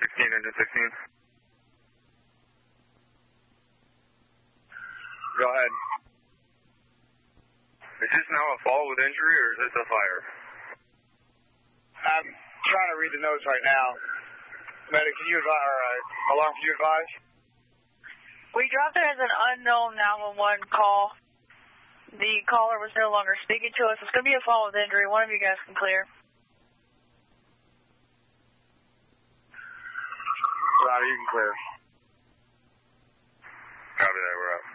engine 16. Go ahead. Is this now a fall with injury or is this a fire? I'm trying to read the notes right now. Medic, can you advise, or alarm, can you advise? We dropped it as an unknown 911 call. The caller was no longer speaking to us. It's going to be a fall with injury. One of you guys can clear. Roger, you can clear. Copy that, we're up.